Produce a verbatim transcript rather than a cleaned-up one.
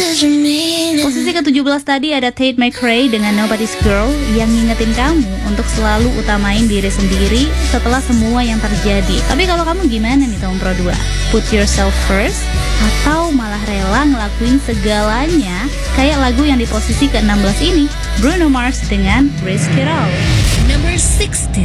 Posisi ke tujuh belas tadi ada Tate McRae dengan Nobody's Girl yang ngingetin kamu untuk selalu utamain diri sendiri setelah semua yang terjadi. Tapi kalau kamu gimana nih tahun Pro dua? Put yourself first atau malah rela ngelakuin segalanya kayak lagu yang di posisi ke enam belas ini, Bruno Mars dengan Risk It All. Number sixteen.